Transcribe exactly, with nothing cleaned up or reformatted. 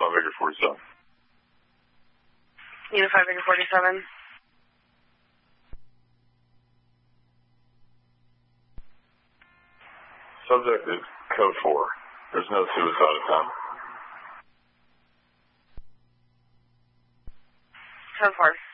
five Acre forty-seven. Unit five Acre forty-seven. Subject is code four. There's no suicide attempt. Code four.